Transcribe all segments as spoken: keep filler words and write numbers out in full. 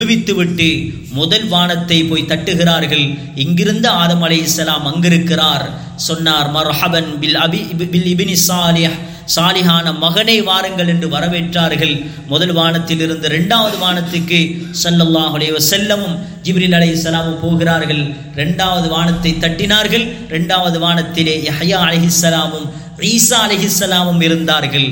விட்டு முதல் வானத்தை போய் தட்டுகிறார்கள். இங்கிருந்த ஆதம் அலைஹிஸ்ஸலாம் அங்கிருக்கிறார். சொன்னார், மர்ஹபன் பில் அபி பில் இப்னி சாலிஹ், சாலிஹான மகனை வாருங்கள் என்று வரவேற்றார்கள். முதல் வானத்தில் இருந்து இரண்டாவது வானத்துக்கு ஸல்லல்லாஹு அலைஹி வஸல்லமும் ஜிப்ரீல் அலைஹிஸ்ஸலாமும் போகிறார்கள். இரண்டாவது வானத்தை தட்டினார்கள். இரண்டாவது வானத்திலே யஹ்யா அலைஹிஸ்ஸலாமும் ஈசா அலைஹிஸ்ஸலாமும் இருந்தார்கள்.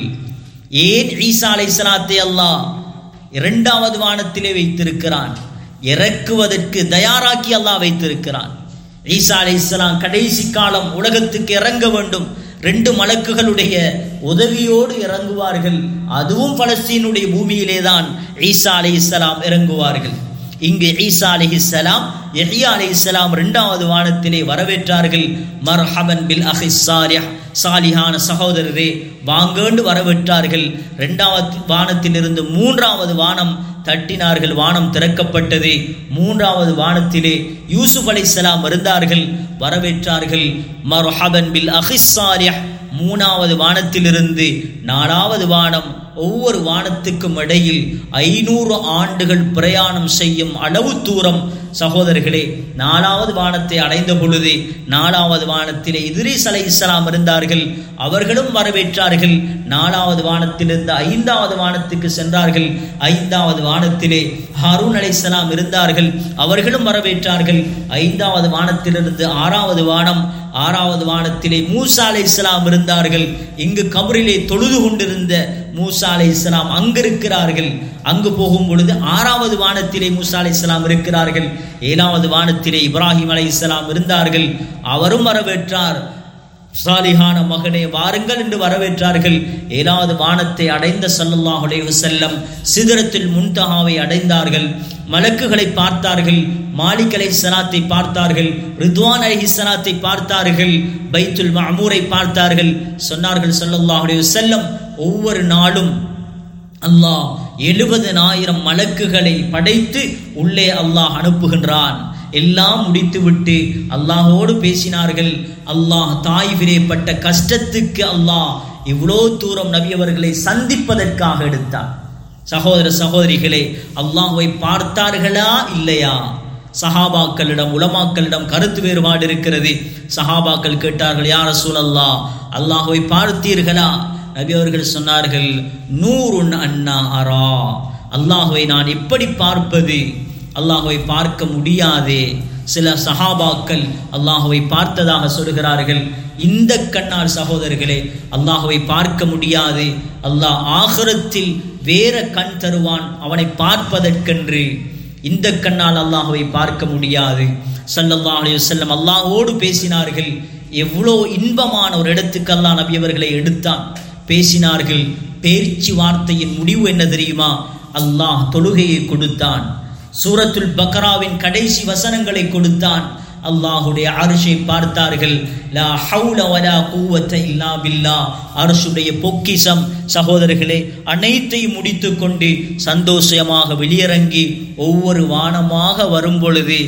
ஏன் ஈசா அலைஹிஸ்ஸலாத்தை அல்லாஹ் இரண்டாவது வானத்திலே வைத்திருக்கிறான்? இறக்குவதற்கு தயாராக்கி அல்லாஹ் வைத்திருக்கிறான். ஈசா அலைஹிஸ்ஸலாம் கடைசி காலம் உலகத்துக்கு இறங்க வேண்டும். ரெண்டு மலக்குகளுடைய உதவியோடு இறங்குவார்கள். அதுவும் பலஸ்தீனுடைய பூமியிலே தான் ஈசா அலைஹிஸ்ஸலாம் இறங்குவார்கள். இங்கு ஈசா அலைஹிஸ்ஸலாம் யஹ்யா அலைஹிஸ்ஸலாம் இரண்டாவது வானத்திலே வரவேற்றார்கள். மர்ஹபன் பில் அஹி சாலிஹ், சாலிஹான சகோதரரே வாங்கேண்டு வரவேற்றார்கள். இரண்டாவது வானத்திலிருந்து மூன்றாவது வானம் தட்டினார்கள். வானம் திறக்கப்பட்டது. மூன்றாவது வானத்திலே யூசுப் அலைஹிஸ்ஸலாம் இருந்தார்கள், வரவேற்றார்கள். மர்ஹபன் பில் அஹி சாலிஹ். மூணாவது வானத்திலிருந்து நாலாவது வானம், ஒவ்வொரு வானத்துக்கும் இடையில் ஐநூறு ஆண்டுகள் பிரயாணம் செய்யும் அளவு தூரம். சகோதரர்களே, நாலாவது வானத்தை அடைந்த பொழுது நாலாவது வானத்திலே இத்ரீஸ் அலைஹிஸ்ஸலாம் இருந்தார்கள், அவர்களும் வரவேற்றார்கள். நாலாவது வானத்திலிருந்து ஐந்தாவது வானத்துக்கு சென்றார்கள். ஐந்தாவது வானத்திலே ஹாரூன் அலைஹிஸ்ஸலாம் இருந்தார்கள், அவர்களும் வரவேற்றார்கள். ஐந்தாவது வானத்திலிருந்து ஆறாவது வானம், ஆறாவது வானத்திலே மூசா அலைஹிஸ்ஸலாம் இருந்தார்கள். இங்கு கபரிலே தொழுது கொண்டிருந்த மூசா அலைஹிஸ்ஸலாம் அங்கிருக்கிறார்கள். அங்கு போகும் பொழுது ஆறாவது வானத்திலே மூசா அலைஹிஸ்ஸலாம் இருக்கிறார்கள். ஏழாவது வானத்திலே இப்ராஹிம் அலைஹிஸ்ஸலாம் இருந்தார்கள், அவரும் வரவேற்றார். சாலிஹான மகனே வாருங்கள் என்று வரவேற்றார்கள். ஏழாவது வானத்தை அடைந்த ஸல்லல்லாஹு அலைஹி வஸல்லம் சிதறத்துல் முன்தஹாவை அடைந்தார்கள். மலக்குகளை பார்த்தார்கள், மாலிக் அலைஹிஸ்ஸலாத்தை பார்த்தார்கள், ரிதுவான் அலைஹிஸ்ஸலாத்தை பார்த்தார்கள், பைத்துல் மஅமூரை பார்த்தார்கள். சொன்னார்கள் ஸல்லல்லாஹு அலைஹி வஸல்லம், ஒவ்வொரு நாளும் அல்லாஹ் எழுபதனாயிரம் மலக்குகளை படைத்து உள்ளே அல்லாஹ் அனுப்புகின்றான். எல்லாம் முடித்துவிட்டு அல்லாஹோடு பேசினார்கள். அல்லாஹ் தாயிஃபிலே பட்ட கஷ்டத்துக்கு அல்லாஹ் இவ்வளோ தூரம் நபி அவர்களை சந்திப்பதற்காக எடுத்தார். சகோதர சகோதரிகளே, அல்லாஹ்வை பார்த்தார்களா இல்லையா? சஹாபாக்களிடம் உலமாக்களிடம் கருத்து வேறுபாடு இருக்கிறது. சஹாபாக்கள் கேட்டார்கள், யா ரசூலல்லாஹ், அல்லாஹ்வை பார்த்தீர்களா? நபி அவர்கள் சொன்னார்கள், நூறுன் அன்னா அரா, அல்லாஹ்வை நான் எப்படி பார்ப்பது? அல்லாஹ்வை பார்க்க முடியாதே. சில சஹாபாக்கள் அல்லாஹ்வை பார்த்ததாக சொல்கிறார்கள். இந்த கண்ணால் சகோதரர்களே அல்லாஹ்வை பார்க்க முடியாது. அல்லாஹ் ஆகிரத்தில் வேற கண் தருவான் அவனை பார்ப்பதற்கென்று. இந்த கண்ணால் அல்லாஹ்வை பார்க்க முடியாது. ஸல்லல்லாஹு அலைஹி வஸல்லம் அல்லாஹ்வோடு பேசினார்கள். எவ்வளோ இன்பமான ஒரு இடத்துக்கு அல்லாஹ் நபி அவர்களை எடுத்தான். பேசினார்கள். பேச்சு வார்த்தையின் முடிவு என்ன தெரியுமா? அல்லாஹ் தொழுகையை கொடுத்தான். சூரத்துல் பக்ராவின் கடைசி வசனங்களை கொடுத்தான். அல்லாஹுடைய அர்ஷை பார்த்தார்கள். லா ஹவுல வலா குவத்த இல்லா பில்லாஹ். அர்ஷுடைய பொக்கிஷம் சகோதரர்களே அனைத்தையும் முடித்து கொண்டு சந்தோஷமாக வெளியிறங்கி ஒவ்வொரு வானமாக வரும் பொழுது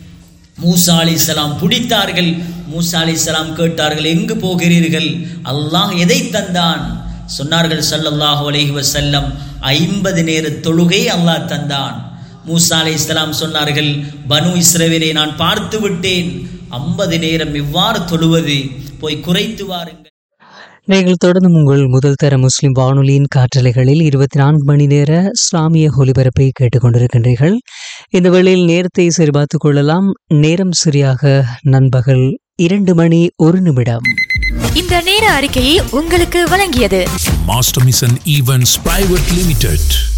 மூசா அலைஹிஸ்ஸலாம் பிடித்தார்கள். மூசா அலைஹிஸ்ஸலாம் கேட்டார்கள், எங்கு போகிறீர்கள்? அல்லாஹ் எதை தந்தான்? சொன்னார்கள் ஸல்லல்லாஹு அலைஹி வஸல்லம், ஐம்பது நேர தொழுகை அல்லாஹ் தந்தான். மூசா அலைஹிஸ்ஸலாம் சொன்னார்கள், பனு இஸ்ரவேலை நான் பார்த்து விட்டேன், ஐம்பது நேரம் இவ்வாறு தொழுவது, போய் குறைத்து வாருங்கள். நீங்கள் தொடர்ந்து உங்கள் முதல் தர முஸ்லிம் வானொலியின் காற்றலைகளில் இருபத்தி நான்கு மணி நேர இஸ்லாமிய ஒலிபரப்பை கேட்டுக்கொண்டிருக்கின்றீர்கள். இந்த வேளையில் நேரத்தை சரிபார்த்துக் கொள்ளலாம். நேரம் சரியாக நண்பகல் இரண்டு மணி ஒரு நிமிடம். இந்த நேர அறிக்கையை உங்களுக்கு வழங்கியது master mission events private limited.